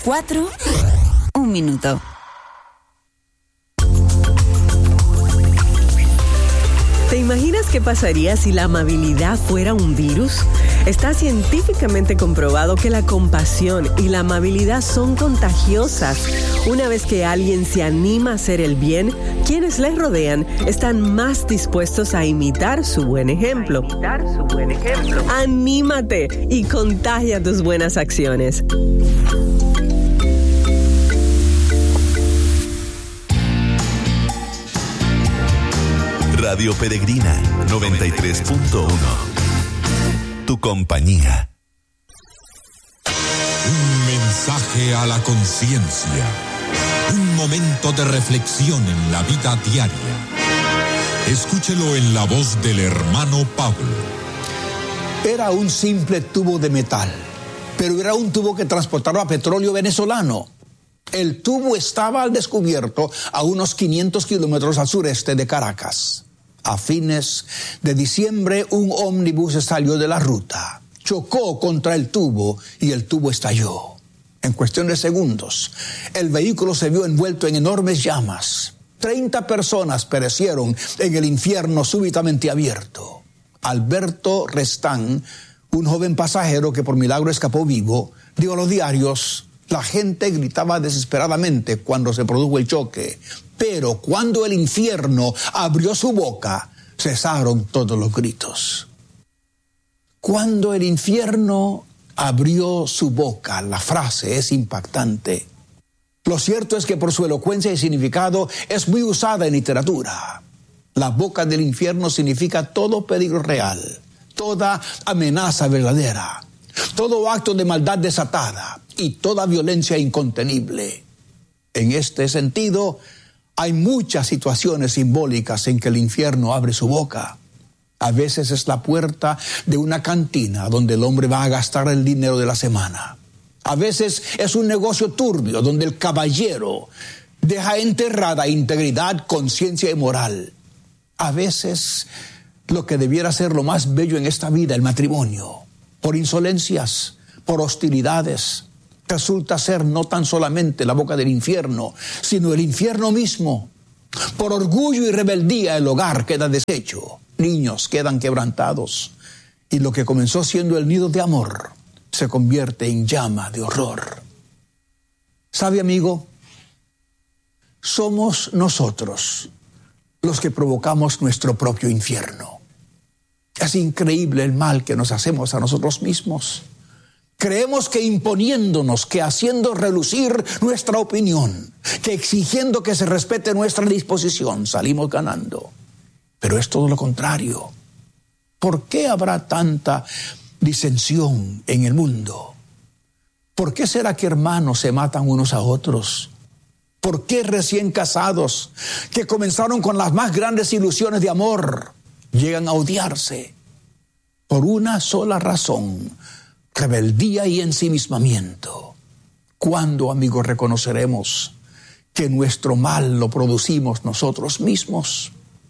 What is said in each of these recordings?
4, 1 minuto. ¿Te imaginas qué pasaría si la amabilidad fuera un virus? Está científicamente comprobado que la compasión y la amabilidad son contagiosas. Una vez que alguien se anima a hacer el bien, quienes les rodean están más dispuestos a imitar su buen ejemplo. Anímate y contagia tus buenas acciones. Radio Peregrina 93.1. Tu compañía. Un mensaje a la conciencia. Un momento de reflexión en la vida diaria. Escúchelo en la voz del hermano Pablo. Era un simple tubo de metal, pero era un tubo que transportaba petróleo venezolano. El tubo estaba al descubierto a unos 500 kilómetros al sureste de Caracas. A fines de diciembre, un ómnibus salió de la ruta, chocó contra el tubo y el tubo estalló. En cuestión de segundos, el vehículo se vio envuelto en enormes llamas. 30 personas perecieron en el infierno súbitamente abierto. Alberto Restán, un joven pasajero que por milagro escapó vivo, dijo a los diarios: la gente gritaba desesperadamente cuando se produjo el choque, pero cuando el infierno abrió su boca, cesaron todos los gritos. Cuando el infierno abrió su boca, la frase es impactante. Lo cierto es que por su elocuencia y significado es muy usada en literatura. La boca del infierno significa todo peligro real, toda amenaza verdadera, todo acto de maldad desatada y toda violencia incontenible. En este sentido, hay muchas situaciones simbólicas en que el infierno abre su boca. A veces es la puerta de una cantina donde el hombre va a gastar el dinero de la semana. A veces es un negocio turbio donde el caballero deja enterrada integridad, conciencia y moral. A veces lo que debiera ser lo más bello en esta vida, el matrimonio, por insolencias, por hostilidades, resulta ser no tan solamente la boca del infierno, sino el infierno mismo. Por orgullo y rebeldía el hogar queda deshecho, niños quedan quebrantados, y lo que comenzó siendo el nido de amor se convierte en llama de horror. ¿Sabe, amigo? Somos nosotros los que provocamos nuestro propio infierno. Es increíble el mal que nos hacemos a nosotros mismos. Creemos que imponiéndonos, que haciendo relucir nuestra opinión, que exigiendo que se respete nuestra disposición, salimos ganando. Pero es todo lo contrario. ¿Por qué habrá tanta disensión en el mundo? ¿Por qué será que hermanos se matan unos a otros? ¿Por qué recién casados, que comenzaron con las más grandes ilusiones de amor, llegan a odiarse? Por una sola razón: rebeldía y ensimismamiento. ¿Cuándo, amigos, reconoceremos que nuestro mal lo producimos nosotros mismos?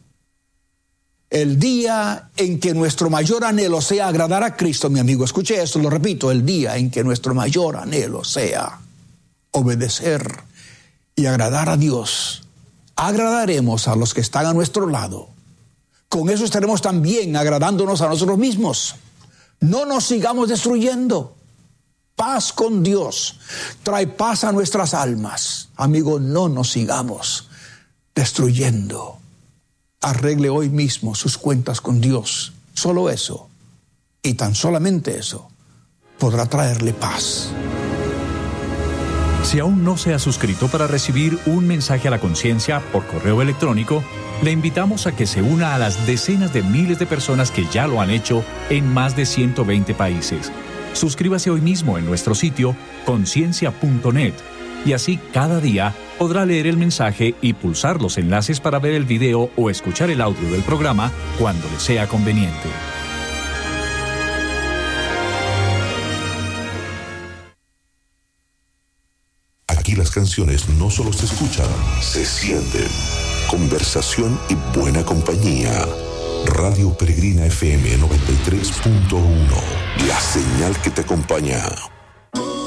El día en que nuestro mayor anhelo sea agradar a Cristo, mi amigo, escuche esto, lo repito, el día en que nuestro mayor anhelo sea obedecer y agradar a Dios, agradaremos a los que están a nuestro lado. Con eso estaremos también agradándonos a nosotros mismos. No nos sigamos destruyendo. Paz con Dios trae paz a nuestras almas. Amigo, no nos sigamos destruyendo. Arregle hoy mismo sus cuentas con Dios. Solo eso, y tan solamente eso, podrá traerle paz. Si aún no se ha suscrito para recibir un mensaje a la conciencia por correo electrónico, le invitamos a que se una a las decenas de miles de personas que ya lo han hecho en más de 120 países. Suscríbase hoy mismo en nuestro sitio conciencia.net y así cada día podrá leer el mensaje y pulsar los enlaces para ver el video o escuchar el audio del programa cuando le sea conveniente. Aquí las canciones no solo se escuchan, se sienten. Conversación y buena compañía. Radio Peregrina FM 93.1. La señal que te acompaña.